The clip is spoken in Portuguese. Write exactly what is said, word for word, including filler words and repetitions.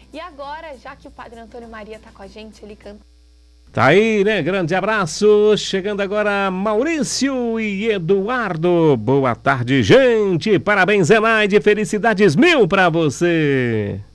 E agora, já que o Padre Antônio Maria tá com a gente, ele canta. Tá aí, né? Grande abraço. Chegando agora Maurício e Eduardo. Boa tarde, gente. Parabéns, Zenaide. Felicidades mil pra você.